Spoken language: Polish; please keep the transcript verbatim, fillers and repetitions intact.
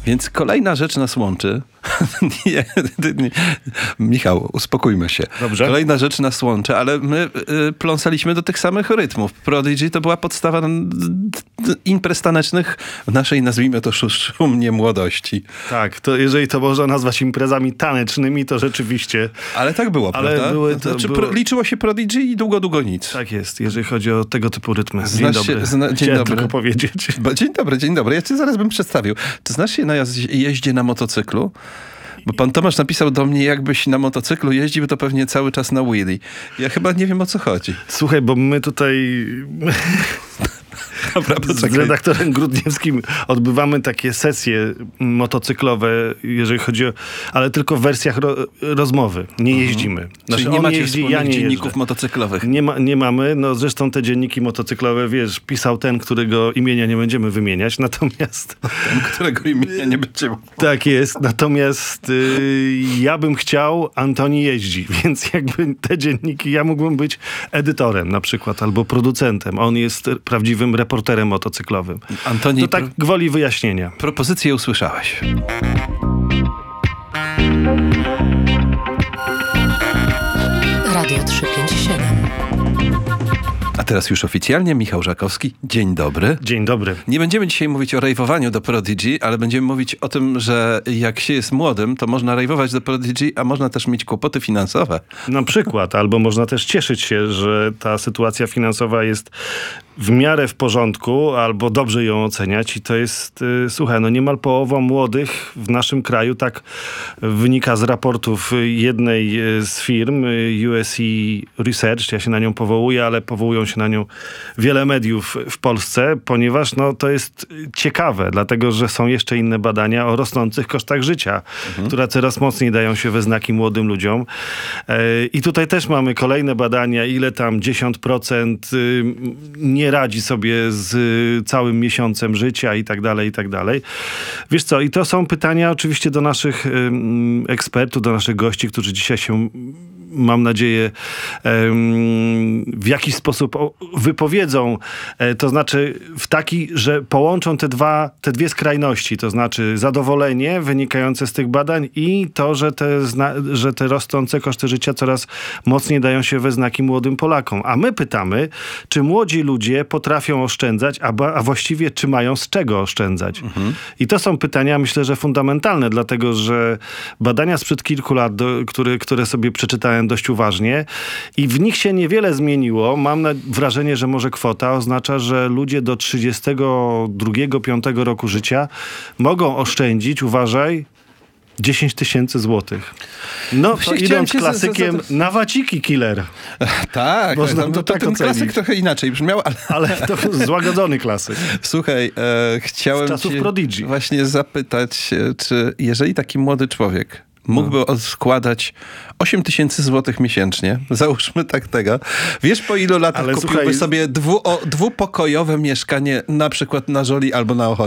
Więc kolejna rzecz nas łączy. nie, nie, Michał, uspokójmy się. Dobrze. Kolejna rzecz nas łączy, ale my y, pląsaliśmy do tych samych rytmów. Prodigy to była podstawa n- d- imprez tanecznych w naszej, nazwijmy to sz- szumnie młodości. Tak, to jeżeli to można nazwać imprezami tanecznymi, to rzeczywiście... Ale tak było, Ale prawda? były to- znaczy, było- pro, liczyło się Prodigy i długo, długo nic. Tak jest, jeżeli chodzi o tego typu rytmy. Dzień Znasz się- dobry. zna- dzień Chciałem dobry. tylko powiedzieć. Bo, dzień dobry, dzień dobry. Ja cię zaraz bym przedstawił. Czy znasz się na jaz- jeździe na motocyklu? Bo pan Tomasz napisał do mnie, jakbyś na motocyklu jeździł, to pewnie cały czas na wheelie. Ja chyba nie wiem, o co chodzi. Słuchaj, bo my tutaj Dobra, z poczekaj. redaktorem Grudniewskim odbywamy takie sesje motocyklowe, jeżeli chodzi o... Ale tylko w wersjach ro, rozmowy. Nie jeździmy. Czyli on nie macie jeździ, wspólnych ja nie dzienników jeżdżę. motocyklowych. Nie, ma, nie mamy. No zresztą te dzienniki motocyklowe, wiesz, pisał ten, którego imienia nie będziemy wymieniać. Natomiast... Ten, którego imienia nie będziemy. Tak jest. Natomiast y, ja bym chciał, Antoni jeździ. Więc jakby te dzienniki, ja mógłbym być edytorem na przykład, albo producentem. On jest prawdziwym reporterem motocyklowym. Antoni, To tak pro- gwoli wyjaśnienia. propozycję usłyszałeś. Radio trzysta pięćdziesiąt siedem. A teraz już oficjalnie Michał Żakowski. Dzień dobry. Dzień dobry. Nie będziemy dzisiaj mówić o rejwowaniu do Prodigy, ale będziemy mówić o tym, że jak się jest młodym, to można rejwować do Prodigy, a można też mieć kłopoty finansowe. Na przykład, albo można też cieszyć się, że ta sytuacja finansowa jest w miarę w porządku, albo dobrze ją oceniać i to jest, y, słuchaj, no niemal połowa młodych w naszym kraju, tak wynika z raportów jednej y, z firm, y, U S E Research, ja się na nią powołuję, ale powołują się na nią wiele mediów w Polsce, ponieważ no, to jest ciekawe, dlatego, że są jeszcze inne badania o rosnących kosztach życia, mhm. które coraz mocniej dają się we znaki młodym ludziom. Y, I tutaj też mamy kolejne badania, ile tam dziesięć procent y, nie radzi sobie z y, całym miesiącem życia i tak dalej, i tak dalej. Wiesz co, i to są pytania oczywiście do naszych y, ekspertów, do naszych gości, którzy dzisiaj się, mam nadzieję, w jakiś sposób wypowiedzą. To znaczy w taki, że połączą te dwa, te dwie skrajności. To znaczy zadowolenie wynikające z tych badań i to, że te, zna, że te rosnące koszty życia coraz mocniej dają się we znaki młodym Polakom. A my pytamy, czy młodzi ludzie potrafią oszczędzać, a, ba, a właściwie czy mają z czego oszczędzać? Mhm. I to są pytania, myślę, że fundamentalne, dlatego, że badania sprzed kilku lat, do, które, które sobie przeczytałem dość uważnie i w nich się niewiele zmieniło. Mam na, wrażenie, że może kwota oznacza, że ludzie do trzydziestego drugiego, piątego roku życia mogą oszczędzić, uważaj, dziesięć tysięcy złotych. No to idąc klasykiem, z, z, z, na waciki killer. Tak, można to, to, to tak ten ocenić. klasyk trochę inaczej brzmiał, ale... Ale to złagodzony klasyk. Słuchaj, e, chciałem z czasów cię Prodigy. właśnie zapytać, czy jeżeli taki młody człowiek mógłby no. odkładać osiem tysięcy złotych miesięcznie, załóżmy tak tego, wiesz po ilu latach Ale kupiłby słuchaj, sobie dwu, o, dwupokojowe mieszkanie na przykład na Żoli albo na Ochocie?